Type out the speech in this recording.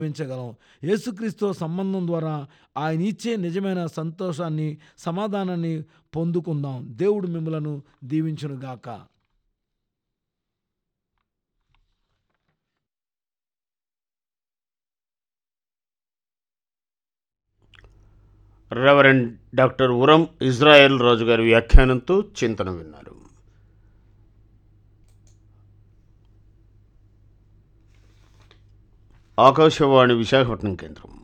జీవించగలం. యేసుక్రీస్తు సంబంధం ద్వారా ఆయన ఇచ్చే నిజమైన సంతోషాన్ని, సమాధానాన్ని పొందుకుందాం. దేవుడు మిమ్మలను దీవించునుగాక. రెవరెండ్ డాక్టర్ ఉరం ఇజ్రాయెల్ రాజు గారి వ్యాఖ్యానంతో చింతన విన్నారు. ఆకాశవాణి విశాఖపట్నం కేంద్రం.